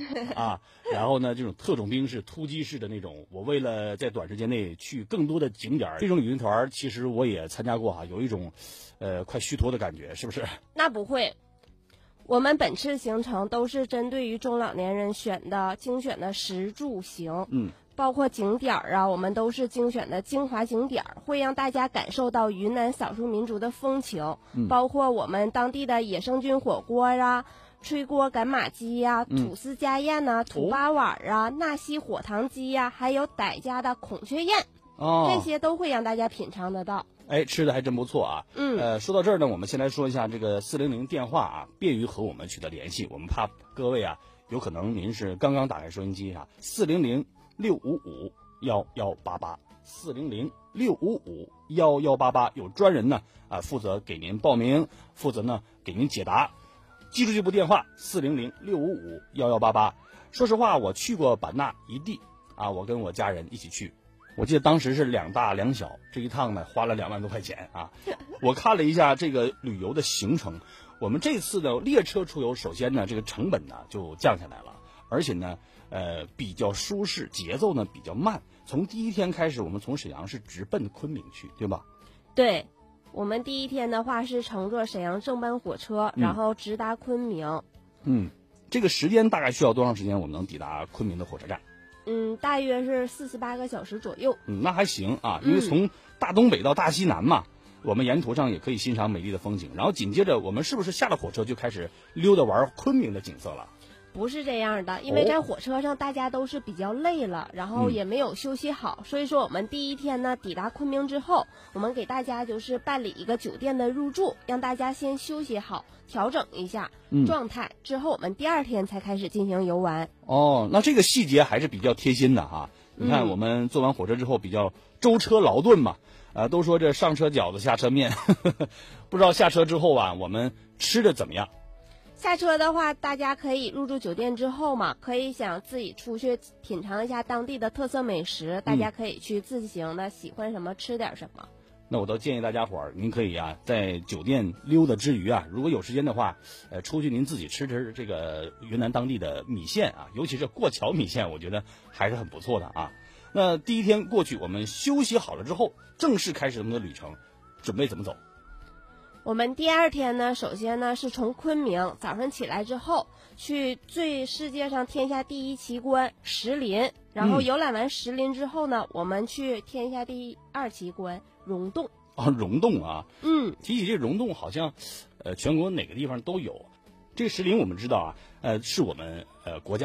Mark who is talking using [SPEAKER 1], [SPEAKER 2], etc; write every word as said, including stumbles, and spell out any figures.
[SPEAKER 1] 啊，然后呢，这种特种兵式、突击式的那种，我为了在短时间内去更多的景点，这种旅行团其实我也参加过哈、啊，有一种，呃，快虚脱的感觉，是不是？
[SPEAKER 2] 那不会，我们本次行程都是针对于中老年人选的精选的食住行，
[SPEAKER 1] 嗯。
[SPEAKER 2] 包括景点儿啊，我们都是精选的精华景点儿，会让大家感受到云南少数民族的风情，
[SPEAKER 1] 嗯、
[SPEAKER 2] 包括我们当地的野生菌火锅啊、吹锅赶马鸡呀、啊、
[SPEAKER 1] 嗯、
[SPEAKER 2] 土司家宴呐、啊、土八碗啊、哦、纳西火塘鸡呀、啊，还有傣家的孔雀宴，
[SPEAKER 1] 哦，
[SPEAKER 2] 这些都会让大家品尝得到。
[SPEAKER 1] 哎，吃的还真不错啊。
[SPEAKER 2] 嗯，
[SPEAKER 1] 呃，说到这儿呢，我们先来说一下这个四零零电话啊，便于和我们取得联系。我们怕各位啊，有可能您是刚刚打开收音机啊，四零零六五五幺幺八八，四零零六五五幺幺八八，有专人呢啊负责给您报名，负责呢给您解答。记住这部电话四零零六五五幺幺八八。说实话，我去过版纳一地啊，我跟我家人一起去。我记得当时是两大两小，这一趟呢花了两万多块钱啊。我看了一下这个旅游的行程，我们这次的列车出游，首先呢这个成本呢就降下来了，而且呢呃比较舒适，节奏呢比较慢。从第一天开始，我们从沈阳是直奔昆明去，对吧？
[SPEAKER 2] 对，我们第一天的话是乘坐沈阳正班火车，然后直达昆明。
[SPEAKER 1] 嗯，这个时间大概需要多长时间我们能抵达昆明的火车站？
[SPEAKER 2] 嗯，大约是四十八个小时左右。
[SPEAKER 1] 嗯，那还行啊，因为从大东北到大西南嘛，嗯、我们沿途上也可以欣赏美丽的风景。然后紧接着，我们是不是下了火车就开始溜达玩昆明的景色了？
[SPEAKER 2] 不是这样的，因为在火车上大家都是比较累了，哦、然后也没有休息好，嗯、所以说我们第一天呢抵达昆明之后，我们给大家就是办理一个酒店的入住，让大家先休息好，调整一下状态，嗯、之后我们第二天才开始进行游玩。
[SPEAKER 1] 哦，那这个细节还是比较贴心的哈。你看，我们坐完火车之后比较舟车劳顿嘛，呃，都说这上车饺子下车面，呵呵，不知道下车之后啊，我们吃的怎么样？
[SPEAKER 2] 下车的话，大家可以入住酒店之后嘛，可以想自己出去品尝一下当地的特色美食，大家可以去自行的喜欢什么吃点什么。
[SPEAKER 1] 那我倒建议大家伙儿，您可以啊，在酒店溜达之余啊，如果有时间的话，呃，出去您自己吃吃这个云南当地的米线啊，尤其是过桥米线，我觉得还是很不错的啊。那第一天过去，我们休息好了之后，正式开始我们的旅程，准备怎么走？
[SPEAKER 2] 我们第二天呢，首先呢是从昆明早上起来之后，去最世界上天下第一奇观石林，然后游览完石林之后呢，嗯、我们去天下第二奇观溶洞。
[SPEAKER 1] 啊，溶洞啊，
[SPEAKER 2] 嗯，
[SPEAKER 1] 提起这溶洞，好像，呃，全国哪个地方都有。这个石林我们知道啊，呃，是我们呃国家。